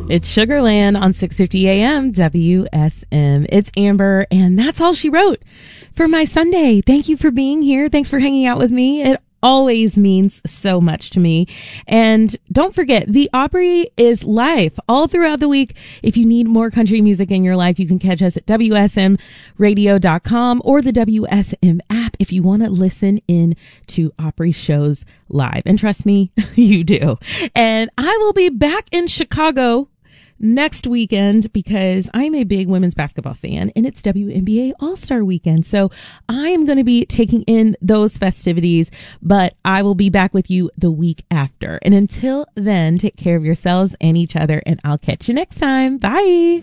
It's Sugarland on 650 AM WSM. It's Amber, and that's all she wrote for my Sunday. Thank you for being here. Thanks for hanging out with me. It always means so much to me. And don't forget, the Opry is live all throughout the week. If you need more country music in your life, you can catch us at WSMradio.com or the WSM app if you want to listen in to Opry shows live. And trust me, you do. And I will be back in Chicago next weekend because I'm a big women's basketball fan and it's WNBA All-Star Weekend. So I'm going to be taking in those festivities, but I will be back with you the week after. And until then, take care of yourselves and each other, and I'll catch you next time. Bye.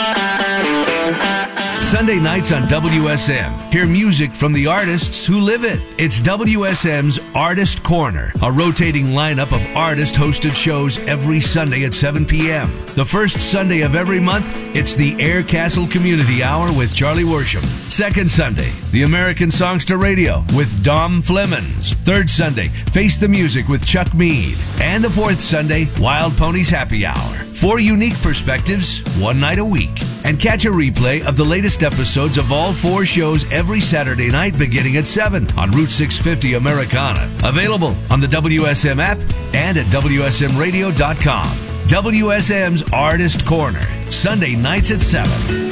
Sunday nights on WSM. Hear music from the artists who live it. It's WSM's Artist Corner, a rotating lineup of artist-hosted shows every Sunday at 7 p.m. The first Sunday of every month, it's the Air Castle Community Hour with Charlie Worsham. Second Sunday, the American Songster Radio with Dom Flemons. Third Sunday, Face the Music with Chuck Mead. And the fourth Sunday, Wild Ponies Happy Hour. 4 unique perspectives, one night a week. And catch a replay of the latest episodes of all 4 shows every Saturday night beginning at 7 on Route 650 Americana. Available on the WSM app and at WSMradio.com. WSM's Artist Corner, Sunday nights at 7.